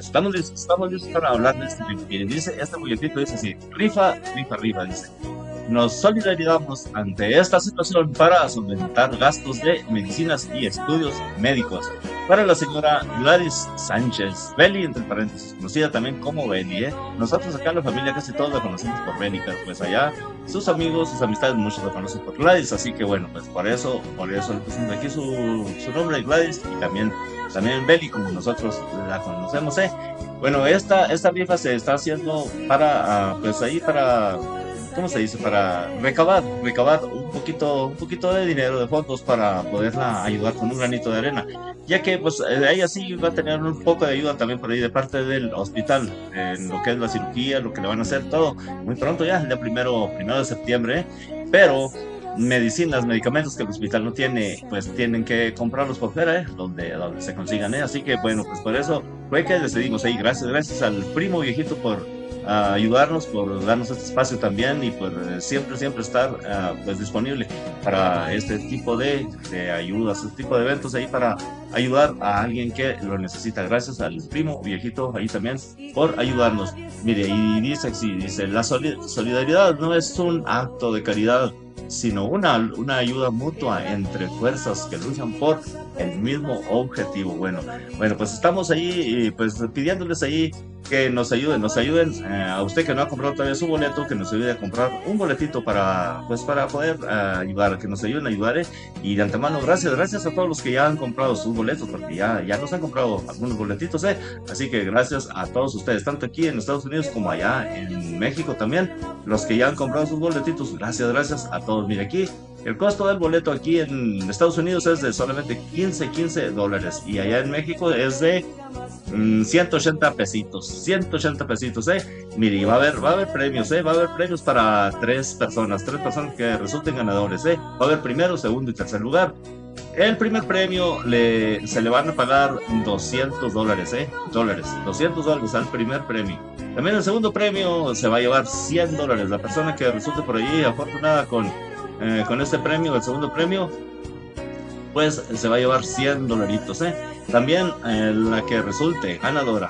estamos listos para hablar de este rifa. Mire, dice, este folletito dice así, rifa, rifa, rifa, dice. Nos solidarizamos ante esta situación para solventar gastos de medicinas y estudios médicos para la señora Gladys Sánchez Belli, entre paréntesis, conocida también como Belli, ¿eh? Nosotros acá en la familia casi todos la conocemos por Belli, pero pues allá sus amigos, sus amistades, muchos la conocen por Gladys, así que bueno, pues por eso le pusimos aquí su nombre, Gladys, y también Belli, como nosotros la conocemos, ¿eh? Bueno, esta rifa se está haciendo para, pues ahí para, ¿cómo se dice? Para recabar un poquito de dinero, de fondos para poderla ayudar con un granito de arena, ya que pues ella sí va a tener un poco de ayuda también por ahí de parte del hospital, en lo que es la cirugía, lo que le van a hacer, todo, muy pronto ya, el día primero de septiembre, pero medicinas, medicamentos que el hospital no tiene, pues tienen que comprarlos por fuera, donde se consigan, así que bueno, pues por eso fue que decidimos ahí, gracias al primo viejito por ayudarnos, por darnos este espacio también y por siempre estar pues disponible para este tipo de ayudas, este tipo de eventos ahí para ayudar a alguien que lo necesita. Gracias al primo viejito ahí también por ayudarnos. Mire, y dice así, dice, la solidaridad no es un acto de caridad, sino una ayuda mutua entre fuerzas que luchan por el mismo objetivo. Bueno, pues estamos ahí pues pidiéndoles ahí que nos ayuden a usted que no ha comprado todavía su boleto, que nos ayude a comprar un boletito para poder ayudar, que nos ayuden a ayudar, y de antemano gracias a todos los que ya han comprado sus boletos, porque ya nos han comprado algunos boletitos, así que gracias a todos ustedes, tanto aquí en Estados Unidos como allá en México también, los que ya han comprado sus boletitos, gracias a todos. Mire, aquí el costo del boleto aquí en Estados Unidos es de solamente $15 y allá en México es de 180 pesitos, 180 pesitos, Mire, y va a haber premios, va a haber premios para tres personas que resulten ganadores, va a haber primero, segundo y tercer lugar. El primer premio se le van a pagar $200, $200 al primer premio. También el segundo premio se va a llevar $100. La persona que resulte por allí afortunada con este premio, el segundo premio, pues se va a llevar $100, También la que resulte ganadora,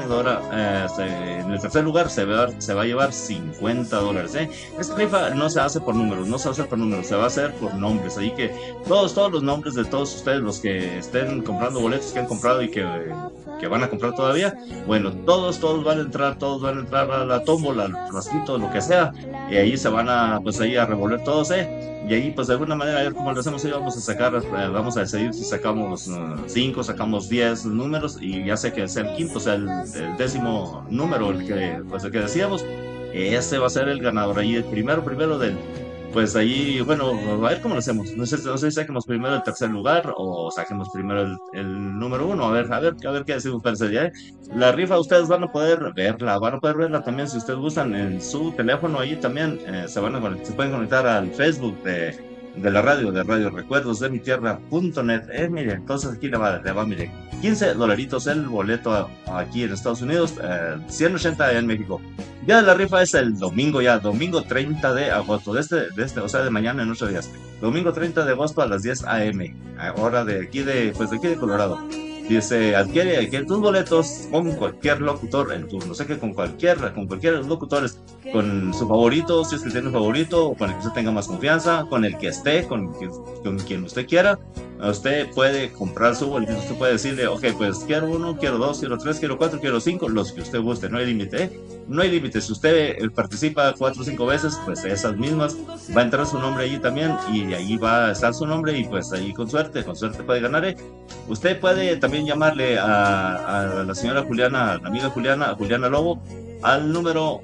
en el tercer lugar se va a llevar $50, Esta rifa no se hace por números, se va a hacer por nombres, así que todos los nombres de todos ustedes, los que estén comprando boletos, que han comprado y que van a comprar todavía, bueno, todos van a entrar a la tómbola, al frasquito, lo que sea, y ahí se van a, pues ahí a revolver todos, y ahí pues de alguna manera a ver cómo lo hacemos. Ahí vamos a sacar, vamos a decidir si sacamos 5, sacamos 10 números, y ya sé que sea el quinto, o sea el 10º número, el que decíamos, ese va a ser el ganador ahí, el primero del, pues ahí, bueno, a ver cómo lo hacemos. No sé si saquemos primero el tercer lugar o saquemos primero el número uno. A ver qué decimos para ese día, La rifa ustedes van a poder verla también si ustedes gustan en su teléfono. Ahí también se pueden conectar al Facebook de la radio, de Radio Recuerdos de mi Tierra.net. Mire, entonces aquí le va, mire, $15 el boleto aquí en Estados Unidos, 180 en México. Ya la rifa es el domingo, domingo 30 de agosto, o sea, de mañana en 8 días. Domingo 30 de agosto a las 10 a.m., hora de aquí de Colorado. Dice, adquiere tus boletos con cualquier locutor en turno. Sé que con cualquier locutores, con su favorito, si es que tiene un favorito, o con el que usted tenga más confianza, con el que esté, con quien usted quiera. Usted puede comprar su boleto, usted puede decirle, ok, pues quiero 1, quiero 2, quiero 3, quiero 4, quiero 5, los que usted guste, no hay límite, No hay límite. Si usted participa 4 o 5 veces, pues esas mismas, va a entrar su nombre allí también, y ahí va a estar su nombre, y pues ahí con suerte puede ganar, Usted puede también llamarle a la señora Juliana, a la amiga Juliana, a Juliana Lobo, al número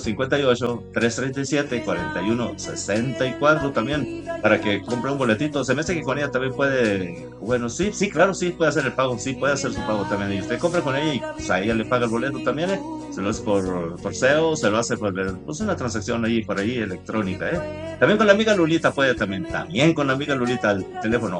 858-337-4164 también, para que compre un boletito. Se me hace que con ella también puede, bueno, sí, claro, sí, puede hacer el pago, sí, puede hacer su pago también. Y usted compra con ella y pues, a ella le paga el boleto también, Se lo hace por SEO, se lo hace por pues, una transacción ahí, por ahí, electrónica, También con la amiga Lulita puede también con la amiga Lulita, al teléfono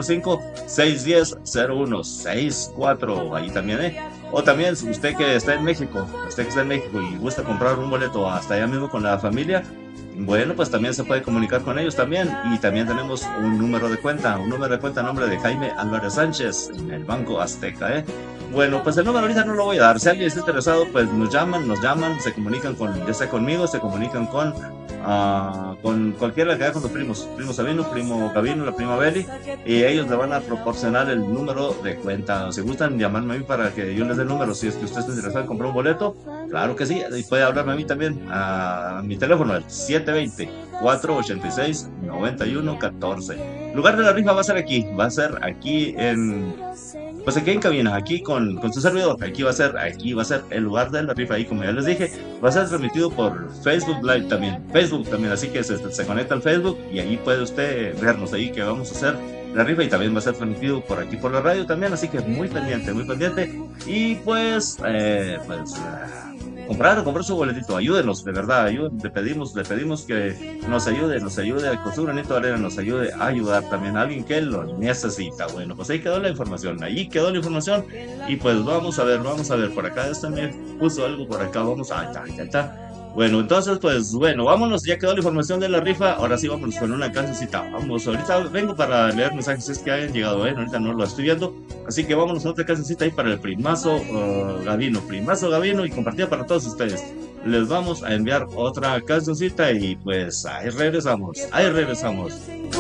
805-610-0164, ahí también, O también, si usted que está en México, y gusta comprar un boleto hasta allá mismo con la familia, bueno, pues también se puede comunicar con ellos también. Y también tenemos un número de cuenta a nombre de Jaime Álvarez Sánchez en el Banco Azteca, Bueno, pues el número ahorita no lo voy a dar. Si alguien está interesado, pues nos llaman, se comunican con, ya sea conmigo, se comunican con cualquiera que haga con los primos, primo Sabino, primo Gavino, la prima Beli, y ellos le van a proporcionar el número de cuenta. Si gustan llamarme a mí para que yo les dé el número, si es que usted está interesado en comprar un boleto, claro que sí, y puede hablarme a mí también, a mi teléfono, el 720-486-9114. El lugar de la rifa va a ser aquí en pues aquí en cabina, aquí con su servidor, aquí va a ser el lugar de la rifa, ahí como ya les dije, va a ser transmitido por Facebook también, así que se conecta al Facebook y ahí puede usted vernos ahí que vamos a hacer la rifa y también va a ser transmitido por aquí por la radio también, así que muy pendiente, y comprar su boletito, ayúdenos, de verdad, le pedimos que nos ayude con su granito de arena, nos ayude a ayudar también a alguien que lo necesita. Bueno, pues ahí quedó la información, y pues vamos a ver, por acá esta me puso algo por acá, ahí está. Bueno, entonces, pues bueno, vámonos, ya quedó la información de la rifa, ahora sí vámonos con una cancioncita, vamos, ahorita vengo para leer mensajes si es que hayan llegado, ahorita no lo estoy viendo, así que vámonos a otra cancioncita ahí para el primazo Gavino, y compartida para todos ustedes. Les vamos a enviar otra cancioncita y pues ahí regresamos.